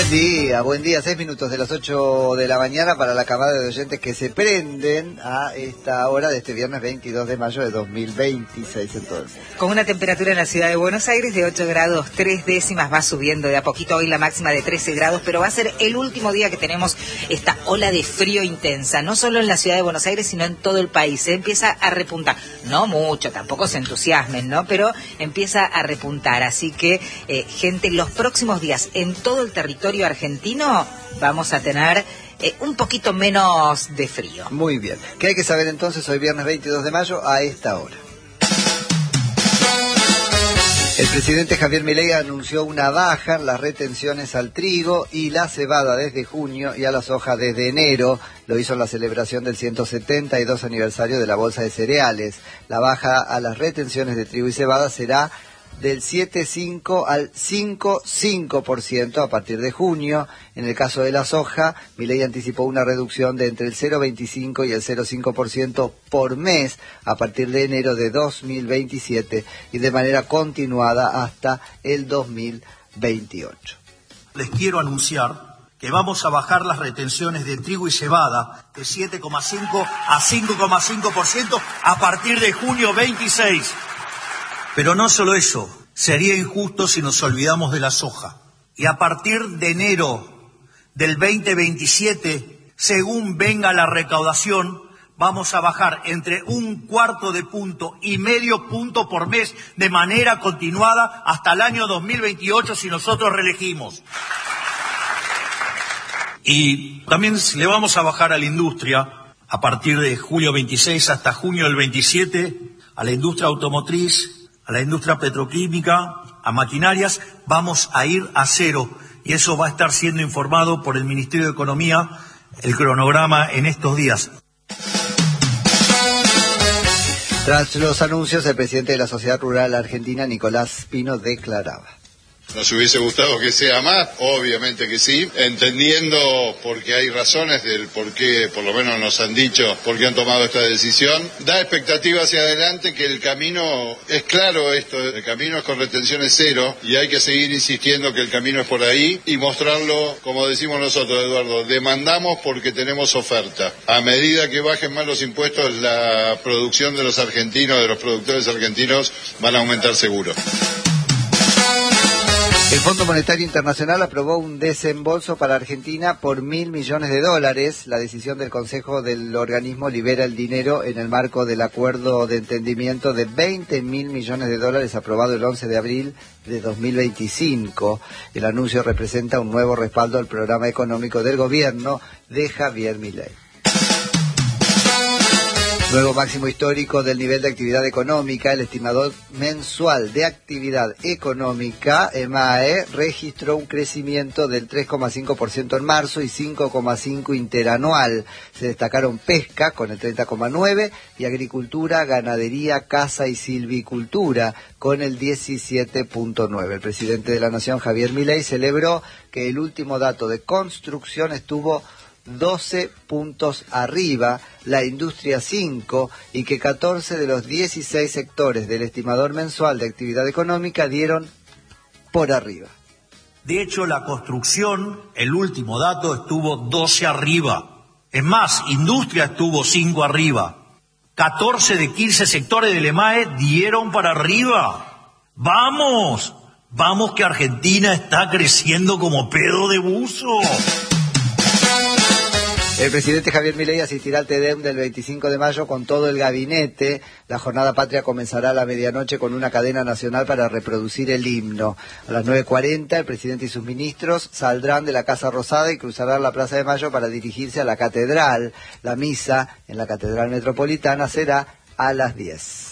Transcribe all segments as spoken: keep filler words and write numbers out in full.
Buen día, buen día. Seis minutos de las ocho de la mañana para la camada de oyentes que se prenden a esta hora de este viernes veintidós de mayo de dos mil veintiséis entonces. Con una temperatura en la ciudad de Buenos Aires de ocho grados tres décimas, va subiendo de a poquito. Hoy la máxima de trece grados, pero va a ser el último día que tenemos esta ola de frío intensa, no solo en la ciudad de Buenos Aires, sino en todo el país. Se empieza a repuntar, no mucho, tampoco se entusiasmen, ¿no? Pero empieza a repuntar, así que, eh, gente, los próximos días en todo el territorio argentino vamos a tener eh, un poquito menos de frío. Muy bien. ¿Qué hay que saber entonces hoy viernes veintidós de mayo a esta hora? El presidente Javier Milei anunció una baja en las retenciones al trigo y la cebada desde junio y a la soja desde enero. Lo hizo en la celebración del ciento setenta y dos aniversario de la Bolsa de Cereales. La baja a las retenciones de trigo y cebada será del siete coma cinco al cinco coma cinco por ciento a partir de junio. En el caso de la soja, Milei anticipó una reducción de entre el cero coma veinticinco y el cero coma cinco por ciento por mes a partir de enero de dos mil veintisiete y de manera continuada hasta el dos mil veintiocho. Les quiero anunciar que vamos a bajar las retenciones de trigo y cebada de siete coma cinco a cinco coma cinco por ciento a partir de junio veintiséis. Pero no solo eso, sería injusto si nos olvidamos de la soja. Y a partir de enero del veinte veintisiete, según venga la recaudación, vamos a bajar entre un cuarto de punto y medio punto por mes de manera continuada hasta el año dos mil veintiocho si nosotros reelegimos. Y también le vamos a bajar a la industria a partir de julio veintiséis hasta junio del veintisiete, a la industria automotriz, a la industria petroquímica, a maquinarias, vamos a ir a cero. Y eso va a estar siendo informado por el Ministerio de Economía, el cronograma en estos días. Tras los anuncios, el presidente de la Sociedad Rural Argentina, Nicolás Pino, declaraba: ¿Nos hubiese gustado que sea más? Obviamente que sí, entendiendo porque hay razones del por qué, por lo menos nos han dicho, por qué han tomado esta decisión. Da expectativa hacia adelante que el camino es claro esto, el camino es con retenciones cero y hay que seguir insistiendo que el camino es por ahí y mostrarlo, como decimos nosotros, Eduardo, demandamos porque tenemos oferta. A medida que bajen más los impuestos, la producción de los argentinos, de los productores argentinos, van a aumentar seguro. El Fondo Monetario Internacional aprobó un desembolso para Argentina por mil millones de dólares. La decisión del Consejo del organismo libera el dinero en el marco del acuerdo de entendimiento de veinte mil millones de dólares aprobado el once de abril de dos mil veinticinco. El anuncio representa un nuevo respaldo al programa económico del gobierno de Javier Milei. Nuevo máximo histórico del nivel de actividad económica. El estimador mensual de actividad económica, EMAE, registró un crecimiento del tres coma cinco por ciento en marzo y cinco coma cinco por ciento interanual. Se destacaron pesca con el treinta coma nueve por ciento y agricultura, ganadería, caza y silvicultura con el diecisiete punto nueve por ciento. El presidente de la Nación, Javier Milei, celebró que el último dato de construcción estuvo doce puntos arriba, la industria cinco, y que catorce de los dieciséis sectores del estimador mensual de actividad económica dieron por arriba. De hecho, la construcción, el último dato, estuvo doce arriba. Es más, industria estuvo cinco arriba. catorce de quince sectores del EMAE dieron para arriba. ¡Vamos! ¡Vamos que Argentina está creciendo como pedo de buzo! El presidente Javier Milei asistirá al TEDEM del veinticinco de mayo con todo el gabinete. La jornada patria comenzará a la medianoche con una cadena nacional para reproducir el himno. A las nueve cuarenta, el presidente y sus ministros saldrán de la Casa Rosada y cruzarán la Plaza de Mayo para dirigirse a la Catedral. La misa en la Catedral Metropolitana será a las diez.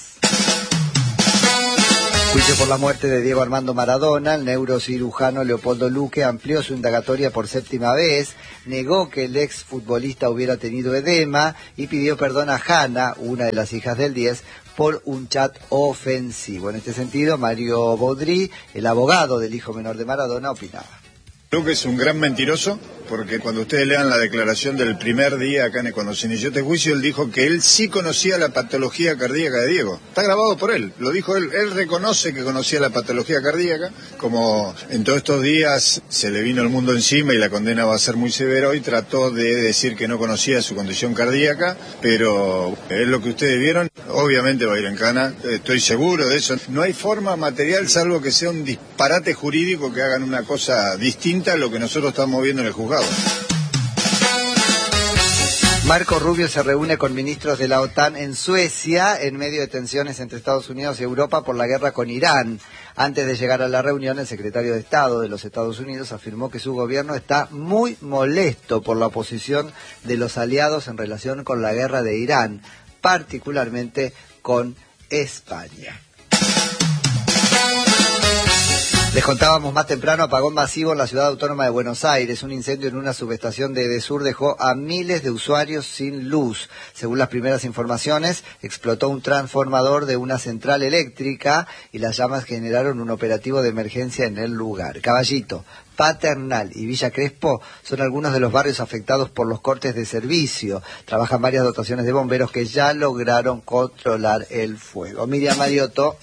Juicio por la muerte de Diego Armando Maradona. El neurocirujano Leopoldo Luque amplió su indagatoria por séptima vez, negó que el exfutbolista hubiera tenido edema y pidió perdón a Hanna, una de las hijas del diez, por un chat ofensivo. En este sentido, Mario Baudry, el abogado del hijo menor de Maradona, opinaba: Luque es un gran mentiroso, porque cuando ustedes lean la declaración del primer día acá, cuando se inició este juicio, él dijo que él sí conocía la patología cardíaca de Diego. Está grabado por él, lo dijo él, él reconoce que conocía la patología cardíaca. Como en todos estos días se le vino el mundo encima y la condena va a ser muy severa, hoy trató de decir que no conocía su condición cardíaca, pero es lo que ustedes vieron, obviamente va a ir en cana, estoy seguro de eso. No hay forma material, salvo que sea un disparate jurídico, que hagan una cosa distinta a lo que nosotros estamos viendo en el juzgado. Marco Rubio se reúne con ministros de la OTAN en Suecia en medio de tensiones entre Estados Unidos y Europa por la guerra con Irán. Antes de llegar a la reunión, el secretario de Estado de los Estados Unidos afirmó que su gobierno está muy molesto por la oposición de los aliados en relación con la guerra de Irán, particularmente con España. Les contábamos más temprano, apagón masivo en la ciudad autónoma de Buenos Aires. Un incendio en una subestación de Edesur dejó a miles de usuarios sin luz. Según las primeras informaciones, explotó un transformador de una central eléctrica y las llamas generaron un operativo de emergencia en el lugar. Caballito, Paternal y Villa Crespo son algunos de los barrios afectados por los cortes de servicio. Trabajan varias dotaciones de bomberos que ya lograron controlar el fuego. Miriam Mariotto.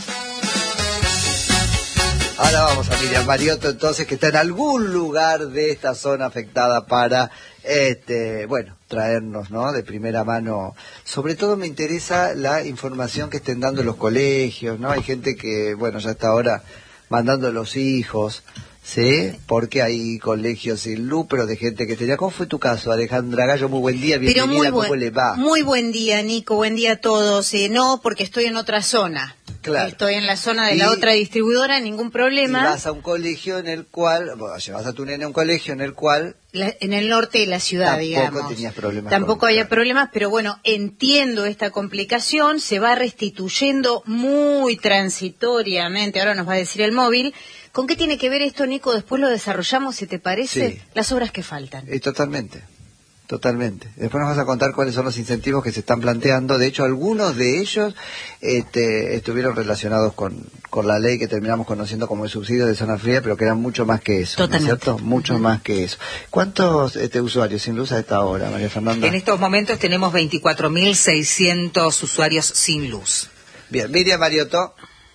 Ahora vamos a Miriam Mariotto, entonces, que está en algún lugar de esta zona afectada para, este, bueno, traernos, ¿no?, de primera mano. Sobre todo me interesa la información que estén dando los colegios, ¿no? Hay gente que, bueno, ya está ahora mandando a los hijos, ¿sí? Porque hay colegios sin luz, pero de gente que tenía. ¿Cómo fue tu caso, Alejandra Gallo? Muy buen día, bienvenida, pero muy buen, ¿cómo le va? Muy buen día, Nico, buen día a todos. Eh, no, porque estoy en otra zona. Claro. Estoy en la zona de y, la otra distribuidora, ningún problema. Y vas a un colegio en el cual, bueno, llevas a tu nene a un colegio en el cual... La, en el norte de la ciudad, tampoco digamos. Tampoco tenías problemas. Tampoco había problemas, pero bueno, entiendo esta complicación, se va restituyendo muy transitoriamente, ahora nos va a decir el móvil. ¿Con qué tiene que ver esto, Nico? Después lo desarrollamos, si te parece, sí. Las obras que faltan. Eh, totalmente. Totalmente. Después nos vas a contar cuáles son los incentivos que se están planteando. De hecho, algunos de ellos este, estuvieron relacionados con, con la ley que terminamos conociendo como el subsidio de zona fría, pero que eran mucho más que eso. Totalmente. ¿No es cierto? Mucho uh-huh. más que eso. ¿Cuántos este, usuarios sin luz a esta hora, María Fernanda? En estos momentos tenemos veinticuatro mil seiscientos usuarios sin luz. Bien, Miriam Mariotto.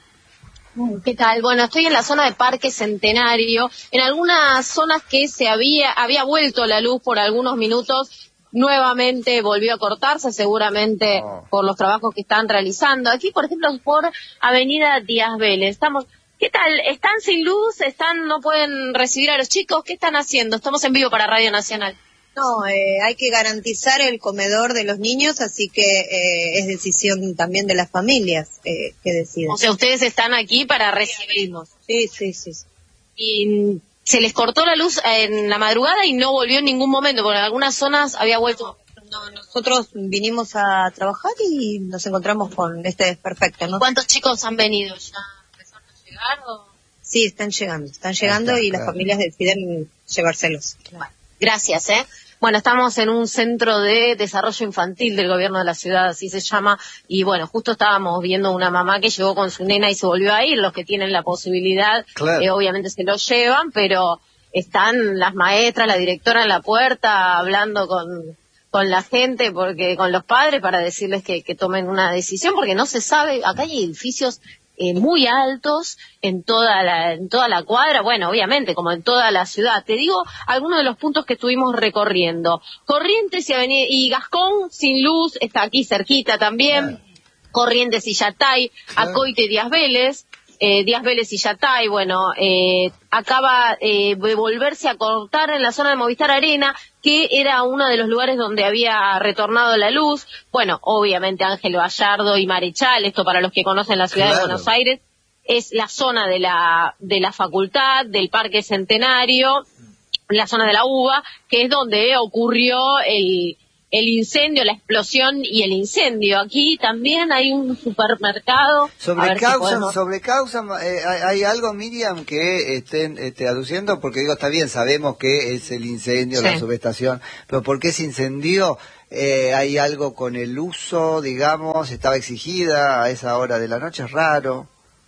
¿Qué tal? Bueno, estoy en la zona de Parque Centenario, en algunas zonas que se había había vuelto la luz por algunos minutos, nuevamente volvió a cortarse, seguramente oh. por los trabajos que están realizando. Aquí, por ejemplo, por Avenida Díaz Vélez, estamos... ¿Qué tal? ¿Están sin luz? ¿Están no pueden recibir a los chicos? ¿Qué están haciendo? Estamos en vivo para Radio Nacional. No, eh, hay que garantizar el comedor de los niños, así que eh, es decisión también de las familias eh, que deciden. O sea, ustedes están aquí para recibirnos. Sí, sí, sí. sí. Y se les cortó la luz en la madrugada y no volvió en ningún momento, porque en algunas zonas había vuelto. No, nosotros vinimos a trabajar y nos encontramos con este desperfecto, ¿no? ¿Cuántos chicos han venido ya? ¿Empezaron a llegar o...? Sí, están llegando, están llegando está, y claro. Las familias deciden llevárselos. Bueno, gracias, ¿eh? Bueno, estamos en un centro de desarrollo infantil del gobierno de la ciudad, así se llama, y bueno, justo estábamos viendo una mamá que llegó con su nena y se volvió a ir. Los que tienen la posibilidad, claro. eh, obviamente se lo llevan, pero están las maestras, la directora en la puerta hablando con, con la gente, porque con los padres para decirles que, que tomen una decisión, porque no se sabe, acá hay edificios Eh, muy altos en toda la en toda la cuadra, bueno, obviamente, como en toda la ciudad. Te digo algunos de los puntos que estuvimos recorriendo. Corrientes y, Avenida, y Gascón sin luz, está aquí cerquita también. Claro. Corrientes y Yatay, claro. Acoite y Díaz Vélez, eh, Díaz Vélez y Yatay, bueno, eh, acaba eh, de volverse a cortar en la zona de Movistar Arena, que era uno de los lugares donde había retornado la luz. Bueno, obviamente Ángel Gallardo y Marechal, esto para los que conocen la ciudad claro. de Buenos Aires, es la zona de la de la facultad, del Parque Centenario, la zona de la U B A, que es donde ocurrió el el incendio, la explosión y el incendio. Aquí también hay un supermercado. Sobre causa, si podemos... sobre causa, eh, ¿hay algo, Miriam, que estén este, aduciendo? Porque digo, está bien, sabemos que es el incendio, sí. la subestación, pero ¿por qué se incendió? Eh, ¿Hay algo con el uso, digamos, estaba exigida a esa hora de la noche? Es raro.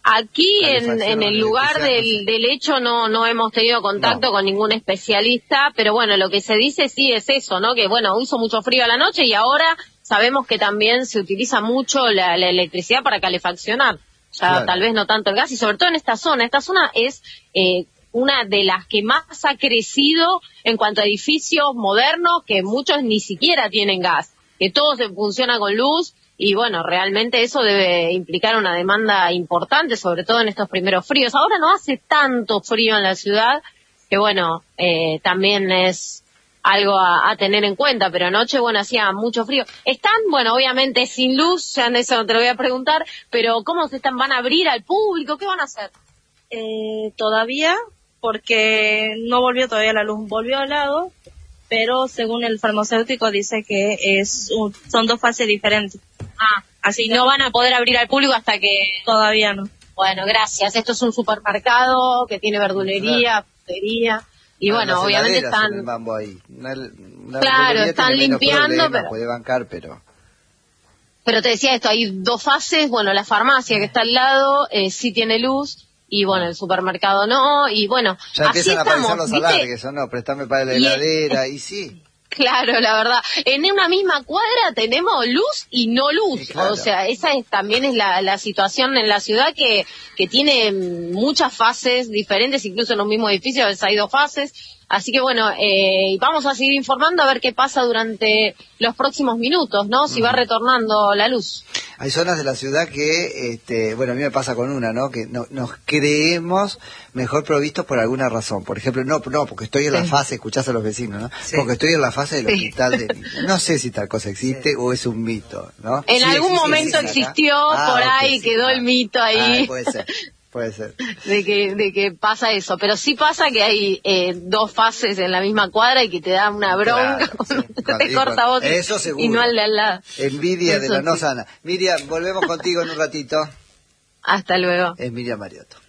Aquí en, en el lugar del, del hecho no no hemos tenido contacto no. con ningún especialista, pero bueno, lo que se dice sí es eso, ¿no? Que bueno, hizo mucho frío a la noche y ahora sabemos que también se utiliza mucho la, la electricidad para calefaccionar. Ya claro. tal vez no tanto el gas, y sobre todo en esta zona. Esta zona es eh, una de las que más ha crecido en cuanto a edificios modernos, que muchos ni siquiera tienen gas, que todo se funciona con luz. Y bueno, realmente eso debe implicar una demanda importante, sobre todo en estos primeros fríos. Ahora no hace tanto frío en la ciudad, que bueno, eh, también es algo a, a tener en cuenta, pero anoche, bueno, hacía mucho frío. Están, bueno, obviamente sin luz, ya en eso te lo voy a preguntar, pero ¿cómo se están? ¿Van a abrir al público? ¿Qué van a hacer? Eh, todavía, porque no volvió todavía la luz, volvió al lado, pero según el farmacéutico dice que es un, son dos fases diferentes. Ah, así no van a poder abrir al público hasta que... Todavía no. Bueno, gracias. Esto es un supermercado que tiene verdulería, frutería, y ah, bueno, obviamente están... Ahí. Una, una claro, están limpiando, problema, pero... puede bancar, pero... Pero te decía esto, hay dos fases, bueno, la farmacia que está al lado eh, sí tiene luz, y bueno, el supermercado no, y bueno, ya así empiezan estamos, a aparecer los alargues, ¿o no? Préstame para la heladera, y, y sí... Claro, la verdad. En una misma cuadra tenemos luz y no luz. Sí, claro. O sea, esa es, también es la, la situación en la ciudad que, que tiene muchas fases diferentes, incluso en un mismo edificio a veces hay dos fases. Así que bueno, eh, vamos a seguir informando a ver qué pasa durante los próximos minutos, ¿no? Si uh-huh. va retornando la luz. Hay zonas de la ciudad que, este, bueno, a mí me pasa con una, ¿no? Que no, nos creemos mejor provistos por alguna razón. Por ejemplo, no, no, porque estoy en sí. la fase, escuchás a los vecinos, ¿no? Sí. Porque estoy en la fase del sí. hospital de... No sé si tal cosa existe sí. o es un mito, ¿no? En sí, algún existe, momento existe existió, ah, por okay, ahí sí, quedó ah, el mito ahí. Ah, puede ser. Puede ser. De que, de que pasa eso, pero sí pasa que hay eh, dos fases en la misma cuadra y que te da una bronca, claro, sí. te corta vos eso seguro. Y no al de al lado. Envidia eso de la sí. no sana. Miriam, volvemos contigo en un ratito. Hasta luego. Es Miriam Mariotto.